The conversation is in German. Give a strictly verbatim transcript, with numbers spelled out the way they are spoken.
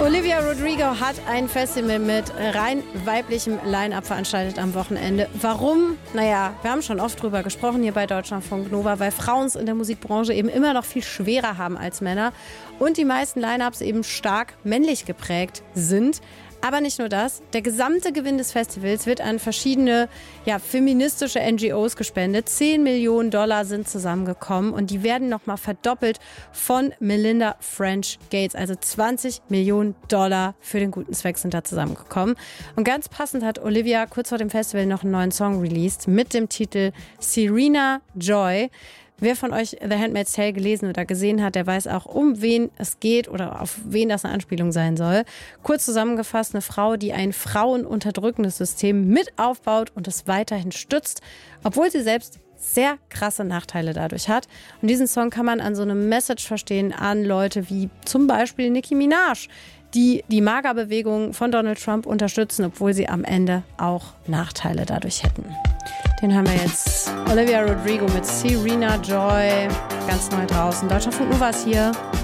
Olivia Rodrigo hat ein Festival mit rein weiblichem Line-Up veranstaltet am Wochenende. Warum? Naja, wir haben schon oft drüber gesprochen hier bei Deutschlandfunk Nova, weil Frauen es in der Musikbranche eben immer noch viel schwerer haben als Männer und die meisten Line-Ups eben stark männlich geprägt sind. Aber nicht nur das, der gesamte Gewinn des Festivals wird an verschiedene ja, feministische N G Os gespendet. zehn Millionen Dollar sind zusammengekommen und die werden nochmal verdoppelt von Melinda French Gates. Also zwanzig Millionen Dollar für den guten Zweck sind da zusammengekommen. Und ganz passend hat Olivia kurz vor dem Festival noch einen neuen Song released mit dem Titel Serena Joy. Wer von euch The Handmaid's Tale gelesen oder gesehen hat, der weiß auch, um wen es geht oder auf wen das eine Anspielung sein soll. Kurz zusammengefasst, eine Frau, die ein frauenunterdrückendes System mit aufbaut und es weiterhin stützt, obwohl sie selbst sehr krasse Nachteile dadurch hat. Und diesen Song kann man an so einem Message verstehen an Leute wie zum Beispiel Nicki Minaj, die die MAGA-Bewegung von Donald Trump unterstützen, obwohl sie am Ende auch Nachteile dadurch hätten. Den haben wir jetzt. Olivia Rodrigo mit Serena Joy. Ganz neu draußen. Deutschlandfunk Nova ist hier.